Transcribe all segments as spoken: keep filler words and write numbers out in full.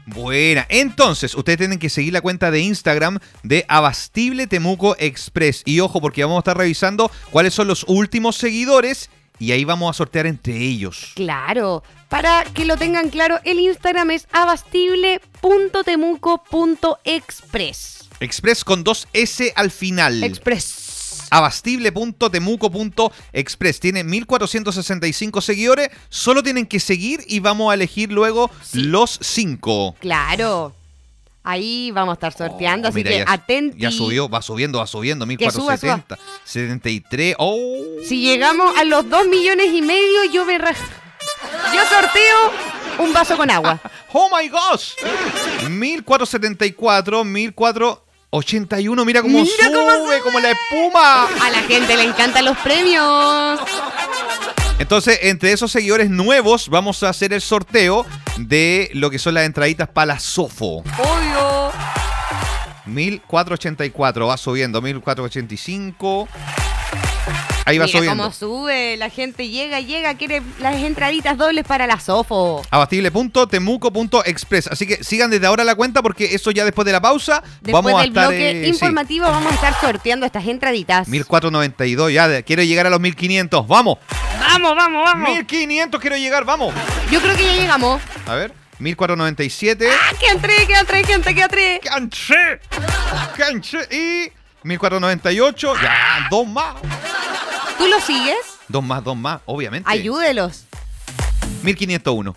Buena. Entonces, ustedes tienen que seguir la cuenta de Instagram de Abastible Temuco Express. Y ojo, porque vamos a estar revisando cuáles son los últimos seguidores y ahí vamos a sortear entre ellos. Claro. Para que lo tengan claro, el Instagram es abastible punto temuco punto express. Express con dos S al final. Express. abastible punto temuco punto express. Tiene mil cuatrocientos sesenta y cinco seguidores. Solo tienen que seguir y vamos a elegir luego sí. los cinco. Claro. Ahí vamos a estar sorteando, oh, así mira, que ya, atenti. Ya subió, va subiendo, va subiendo. mil cuatrocientos setenta, setenta y tres. Oh. Si llegamos a los dos millones y medio, yo me... Ra... Yo sorteo un vaso con agua. ¡Oh, my gosh! mil cuatrocientos setenta y cuatro, mil cuatrocientos ochenta y uno. Mira cómo Mira sube, cómo sube, como la espuma. A la gente le encantan los premios. Entonces, entre esos seguidores nuevos, vamos a hacer el sorteo de lo que son las entraditas para la Sofo. Obvio. mil cuatrocientos ochenta y cuatro, va subiendo. mil cuatrocientos ochenta y cinco. Ahí va Mira subiendo. Cómo sube, la gente llega, llega, quiere las entraditas dobles para la Sofo. abastible punto temuco punto express. Así que sigan desde ahora la cuenta porque eso ya después de la pausa después vamos a del estar... bloque eh, informativo sí. Vamos a estar sorteando estas entraditas. mil cuatrocientos noventa y dos, ya quiero llegar a los mil quinientos. ¡Vamos! ¡Vamos, vamos, vamos! mil quinientos quiero llegar, ¡vamos! Yo creo que ya llegamos. A ver, mil cuatrocientos noventa y siete. ¡Ah, quedan tres, quedan tres, gente, quedan tres! ¡Quedan tres! ¡Quedan tres! Y mil cuatrocientos noventa y ocho. ¡Ya, dos más! ¿Tú lo sigues? Dos más, dos más, obviamente. Ayúdelos. mil quinientos uno.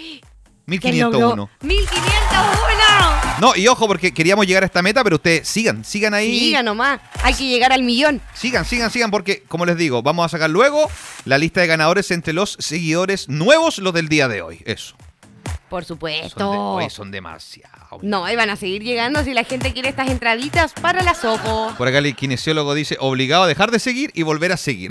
mil quinientos uno. ¡mil quinientos uno! No, y ojo, porque queríamos llegar a esta meta, pero ustedes sigan, sigan ahí. Sigan nomás. Hay que llegar al millón. Sigan, sigan, sigan, porque, como les digo, vamos a sacar luego la lista de ganadores entre los seguidores nuevos, los del día de hoy. Eso. Por supuesto. Son de, hoy son demasiados. No, ahí van a seguir llegando si la gente quiere estas entraditas para la Sofo. Por acá el kinesiólogo dice, obligado a dejar de seguir y volver a seguir.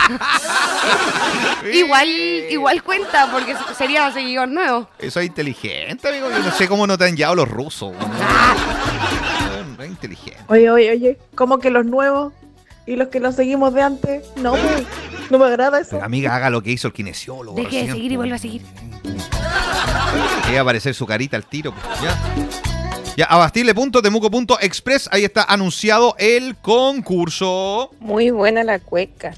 igual, igual cuenta, porque sería seguidor nuevo. Eso es inteligente, amigo. Yo no sé cómo no te han llevado los rusos. Ah. Es inteligente. Oye, oye, oye, ¿cómo que los nuevos y los que nos seguimos de antes? No, me, no me agrada eso. Pero, amiga, haga lo que hizo el kinesiólogo. Deje recién, de seguir y vuelva a seguir. Ahí va a aparecer su carita al tiro. Pues, ya. Ya, abastible punto temuco punto express. Ahí está anunciado el concurso. Muy buena la cueca.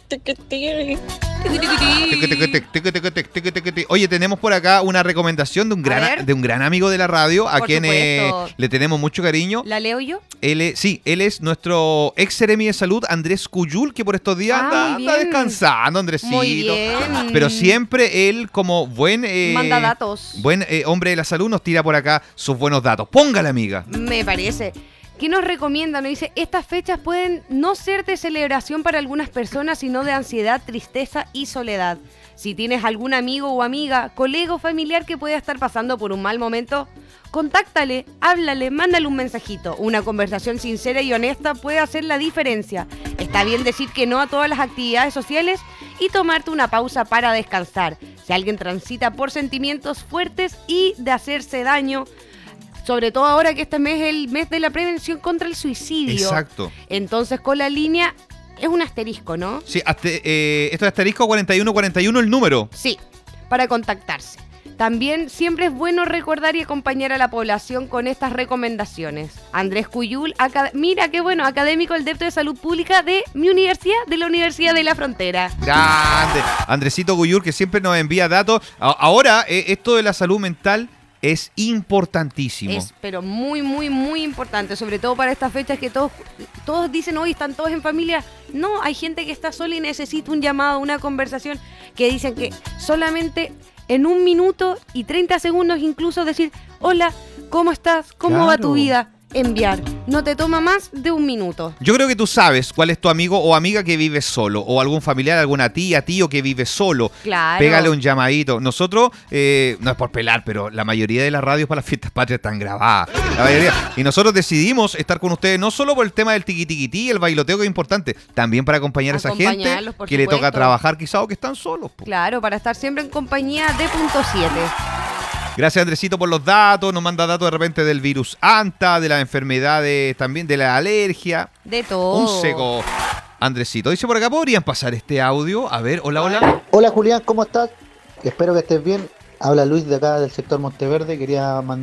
Oye, tenemos por acá una recomendación de un gran, de un gran amigo de la radio, a por quien eh, le tenemos mucho cariño. ¿La leo yo? Él es, sí, él es nuestro ex seremi de salud, Andrés Cuyul, que por estos días ah, anda, anda descansando, Andresito. Muy bien. Pero siempre él, como buen eh, manda datos. Buen eh, hombre de la salud, nos tira por acá sus buenos datos. Póngala, amiga. Me parece. ¿Qué nos recomienda? Nos dice, estas fechas pueden no ser de celebración para algunas personas, sino de ansiedad, tristeza y soledad. Si tienes algún amigo o amiga, colega o familiar que pueda estar pasando por un mal momento, contáctale, háblale, mándale un mensajito. Una conversación sincera y honesta puede hacer la diferencia. Está bien decir que no a todas las actividades sociales y tomarte una pausa para descansar. Si alguien transita por sentimientos fuertes y de hacerse daño, sobre todo ahora que este mes es el mes de la prevención contra el suicidio. Exacto. Entonces, con la línea es un asterisco, ¿no? Sí, hasta, eh, esto es asterisco cuarenta y uno cuarenta y uno el número. Sí, para contactarse. También siempre es bueno recordar y acompañar a la población con estas recomendaciones. Andrés Cuyul, acad- mira qué bueno, académico del Depto de Salud Pública de mi universidad, de la Universidad de la Frontera. Grande. Andresito Cuyul, que siempre nos envía datos. A- ahora, eh, esto de la salud mental es importantísimo. Es, pero muy, muy, muy importante, sobre todo para estas fechas que todos, todos dicen, hoy están todos en familia. No, hay gente que está sola y necesita un llamado, una conversación, que dicen que solamente en un minuto y treinta segundos incluso decir, hola, ¿cómo estás? ¿Cómo Claro. va tu vida? Enviar. No te toma más de un minuto. Yo creo que tú sabes cuál es tu amigo o amiga que vive solo, o algún familiar, alguna tía, tío que vive solo. Claro. Pégale un llamadito. Nosotros, eh, no es por pelar, pero la mayoría de las radios para las fiestas patrias están grabadas. La mayoría. Y nosotros decidimos estar con ustedes no solo por el tema del tiquitiquití, el bailoteo que es importante, también para acompañar a esa gente Acompañarlos, por que le toca supuesto. trabajar quizá o que están solos. Po. Claro, para estar siempre en compañía de punto siete. Gracias, Andresito, por los datos. Nos manda datos de repente del virus ANTA, de las enfermedades también, de la alergia. De todo. Un seco. Andresito, dice por acá, ¿podrían pasar este audio? A ver, hola, hola. Hola Julián, ¿cómo estás? Espero que estés bien. Habla Luis de acá del sector Monteverde. Quería mandar